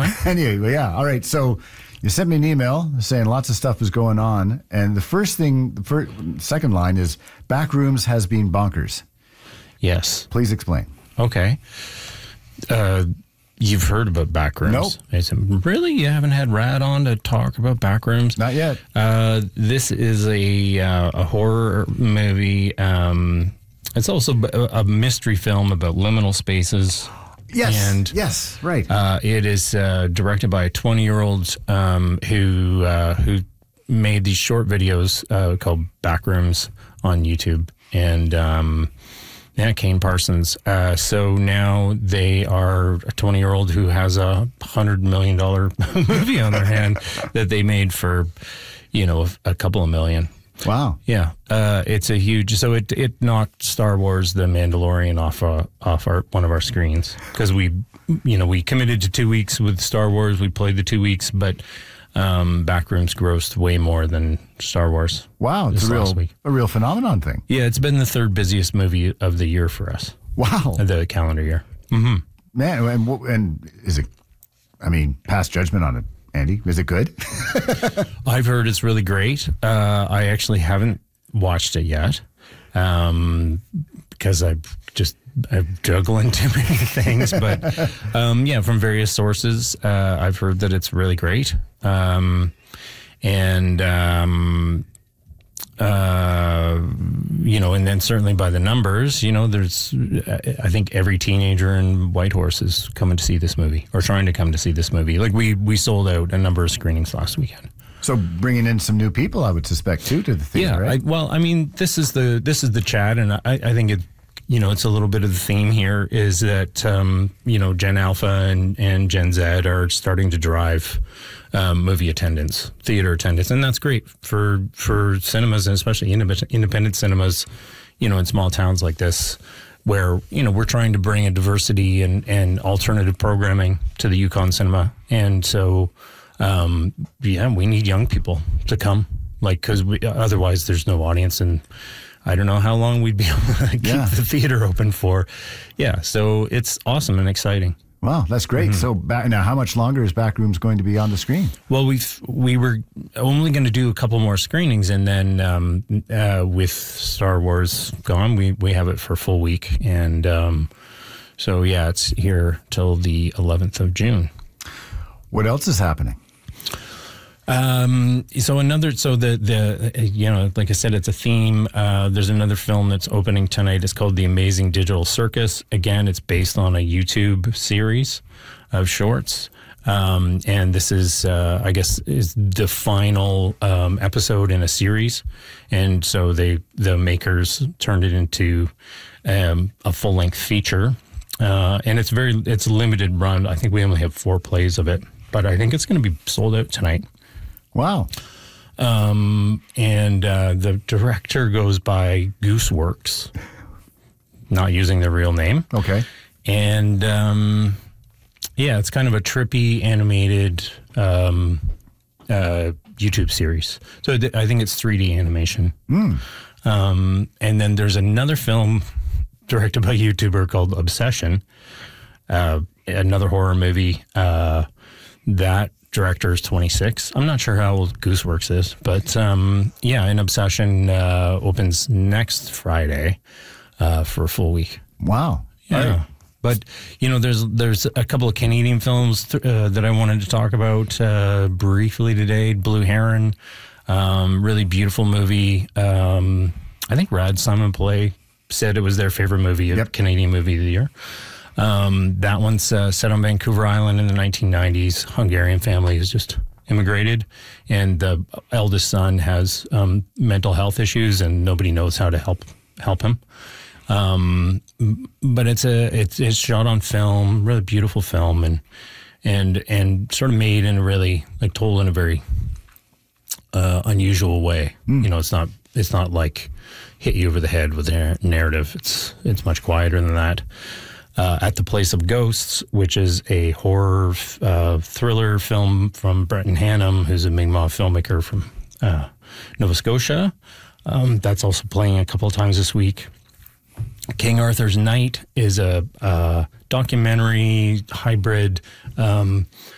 Anyway, yeah. All right. So you sent me an email saying lots of stuff was going on. And the second line is Backrooms has been bonkers. Yes. Please explain. Okay. You've heard about Backrooms. Nope. I said, really? You haven't had Rad on to talk about Backrooms? Not yet. This is a horror movie. It's also a mystery film about liminal spaces. Yes. Yes. Right. It is directed by a 20-year-old who made these short videos called Backrooms on YouTube, and Kane Parsons. So now they are a 20-year-old who has a $100 million movie on their hand that they made for, a couple of million. Wow. Yeah. It's a huge, so it knocked Star Wars The Mandalorian off one of our screens, because we committed to 2 weeks with Star Wars. We played the 2 weeks, but Backrooms grossed way more than Star Wars. Wow. It's a real phenomenon thing. Yeah. It's been the third busiest movie of the year for us. Wow. The calendar year. Mm-hmm. Man, and is it, pass judgment on it, Andy? Is it good? I've heard it's really great. I actually haven't watched it yet because I'm juggling too many things. But from various sources, I've heard that it's really great. And then certainly by the numbers, there's, I think every teenager in Whitehorse is coming to see this movie or trying to come to see this movie. Like we sold out a number of screenings last weekend. So bringing in some new people, I would suspect too, to the theater, right? This is the chat, and I think it, it's a little bit of the theme here is that, Gen Alpha and Gen Z are starting to drive movie attendance, theater attendance, and that's great for cinemas, and especially independent cinemas, in small towns like this, where we're trying to bring a diversity and alternative programming to the Yukon cinema, and so we need young people to come, because otherwise there's no audience, and I don't know how long we'd be able to keep the theater open for. Yeah, so it's awesome and exciting. Wow, that's great. Mm-hmm. So now, how much longer is Backrooms going to be on the screen? Well, we were only going to do a couple more screenings, and then with Star Wars gone, we have it for a full week, and it's here till the 11th of June. What else is happening? Like I said, it's a theme. There's another film that's opening tonight. It's called The Amazing Digital Circus. Again, it's based on a YouTube series of shorts. And this is, is the final episode in a series. And so the makers turned it into a full-length feature. And it's limited run. I think we only have 4 plays of it, but I think it's going to be sold out tonight. Wow. The director goes by Gooseworks, not using their real name. Okay. And it's kind of a trippy animated YouTube series. So I think it's 3D animation. And then there's another film directed by a YouTuber called Obsession, another horror movie. That director is 26. I'm not sure how old Gooseworks is, but and Obsession opens next Friday for a full week. Wow. Yeah. Right. But there's a couple of Canadian films that I wanted to talk about briefly today. Blue Heron, really beautiful movie. I think Rad Simon Play said it was their favorite movie, Canadian movie of the year. That one's set on Vancouver Island in the 1990s. Hungarian family has just immigrated, and the eldest son has mental health issues, and nobody knows how to help him. But it's shot on film, really beautiful film, and sort of made in a really told in a very unusual way. It's not like hit you over the head with a narrative. It's much quieter than that. At the Place of Ghosts, which is a horror thriller film from Brenton Hannum, who's a Mi'kmaq filmmaker from Nova Scotia. That's also playing a couple of times this week. King Arthur's Night is a documentary hybrid